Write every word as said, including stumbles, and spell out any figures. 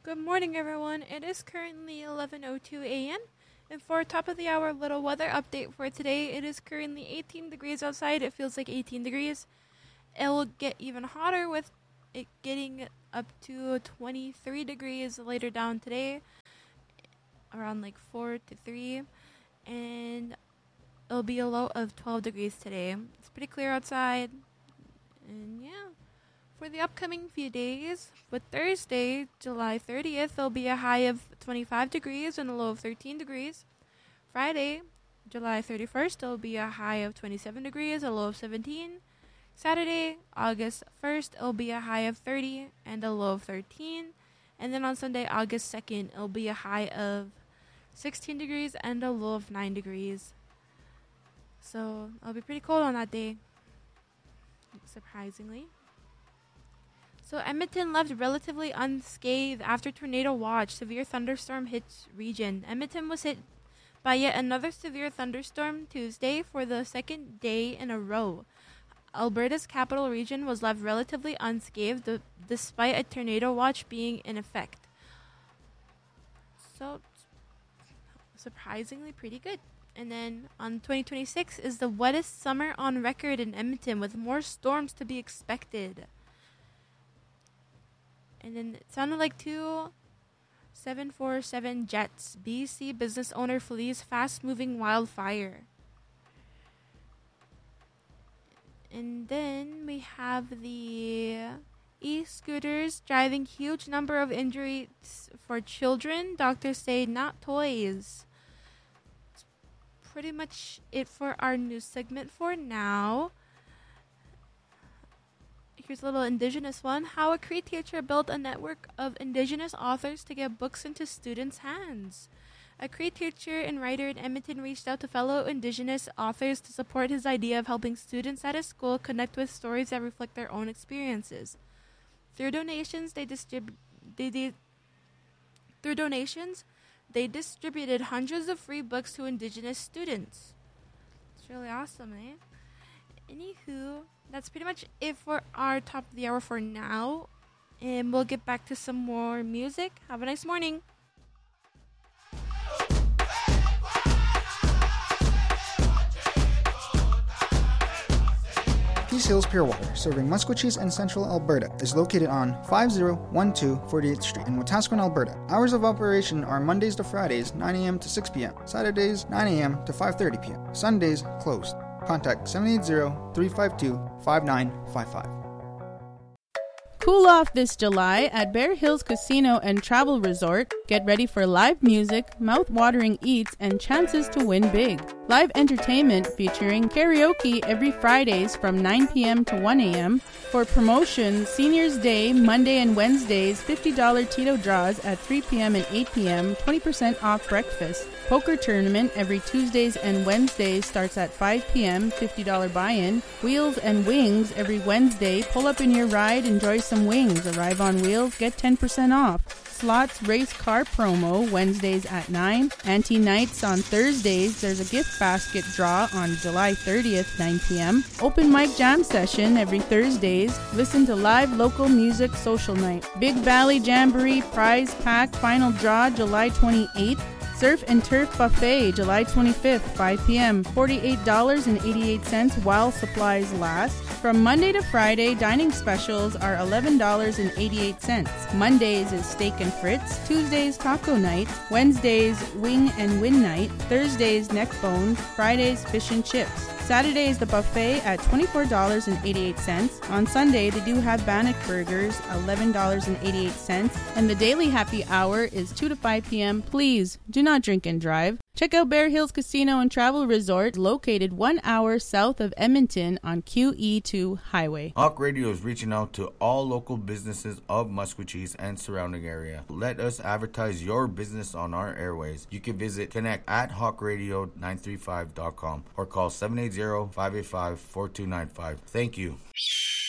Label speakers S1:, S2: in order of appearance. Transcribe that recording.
S1: Good morning, everyone. It is currently eleven oh two a.m. And for top of the hour little weather update for today, it is currently eighteen degrees outside. It feels like eighteen degrees. It will get even hotter with it getting up to twenty-three degrees later down today, around like four to three. And it'll be a low of twelve degrees today. It's pretty clear outside. And yeah. For the upcoming few days, with Thursday, July thirtieth, there'll be a high of twenty-five degrees and a low of thirteen degrees. Friday, July thirty-first, there'll be a high of twenty-seven degrees, a low of seventeen. Saturday, August first, it'll be a high of thirty and a low of thirteen. And then on Sunday, August second, it'll be a high of sixteen degrees and a low of nine degrees. So it'll be pretty cold on that day, surprisingly. So Edmonton left relatively unscathed after tornado watch. Severe thunderstorm hits region. Edmonton was hit by yet another severe thunderstorm Tuesday for the second day in a row. Alberta's capital region was left relatively unscathed d- despite a tornado watch being in effect. So, surprisingly pretty good. And then on twenty twenty-six is the wettest summer on record in Edmonton with more storms to be expected. And then it sounded like two seven forty-seven jets. B C business owner flees fast-moving wildfire. And then we have the e-scooters driving huge number of injuries for children. Doctors say not toys. That's pretty much it for our news segment for now. Here's a little Indigenous one. How a Cree teacher built a network of Indigenous authors to get books into students' hands. A Cree teacher and writer in Edmonton reached out to fellow Indigenous authors to support his idea of helping students at his school connect with stories that reflect their own experiences. Through donations, they distrib- they, they through donations, they distributed hundreds of free books to Indigenous students. It's really awesome, eh? Anywho, that's pretty much it for our top of the hour for now. And we'll get back to some more music. Have a nice morning.
S2: Peace Hills Pure Water, serving Maskwacis and Central Alberta, is located on five oh one two forty-eighth Street in Wetaskiwin, Alberta. Hours of operation are Mondays to Fridays, nine a.m. to six p.m., Saturdays, nine a.m. to five thirty p.m., Sundays, closed. Contact seven eight zero, three five two, five nine five five.
S3: Cool off this July at Bear Hills Casino and Travel Resort. Get ready for live music, mouth-watering eats, and chances to win big. Live entertainment featuring karaoke every Fridays from nine p.m. to one a.m. For promotion, Seniors Day, Monday and Wednesdays, fifty dollars Tito draws at three p.m. and eight p.m., twenty percent off breakfast. Poker tournament every Tuesdays and Wednesdays starts at five p.m., fifty dollars buy-in. Wheels and Wings every Wednesday. Pull up in your ride, enjoy some wings. Arrive on wheels, get ten percent off. Slots Race Car promo Wednesdays at nine. Ante Nights on Thursdays. There's a gift basket draw on July thirtieth, nine p.m. Open mic jam session every Thursdays. Listen to live local music social night. Big Valley Jamboree prize pack final draw July twenty-eighth. Surf and Turf Buffet, July twenty-fifth, five p.m., forty-eight dollars and eighty-eight cents while supplies last. From Monday to Friday, dining specials are eleven dollars and eighty-eight cents. Mondays is Steak and Fritz, Tuesdays Taco Night, Wednesdays Wing and Win Night, Thursdays Neck Bones, Fridays Fish and Chips. Saturday is the buffet at twenty-four dollars and eighty-eight cents. On Sunday, they do have Bannock Burgers, eleven dollars and eighty-eight cents. And the daily happy hour is two to five p.m. Please do not drink and drive. Check out Bear Hills Casino and Travel Resort, located one hour south of Edmonton on Q E two Highway.
S4: Hawk Radio is reaching out to all local businesses of Maskwacis and surrounding area. Let us advertise your business on our airways. You can visit connect at hawk radio nine three five dot com or call seven eight zero, five eight five, four two nine five. Thank you.